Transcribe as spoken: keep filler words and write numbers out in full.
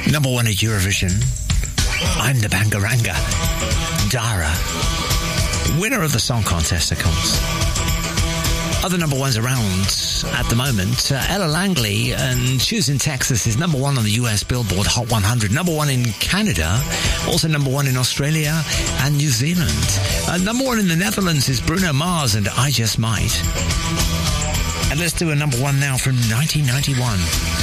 Number one at Eurovision. I'm the Bangaranga. Dara. Winner of the song contest, of course. Other number ones around at the moment. Uh, Ella Langley and Choosing Texas is number one on the U S Billboard Hot one hundred. Number one in Canada. Also number one in Australia and New Zealand. Uh, number one in the Netherlands is Bruno Mars and I Just Might. And let's do a number one now from nineteen ninety-one.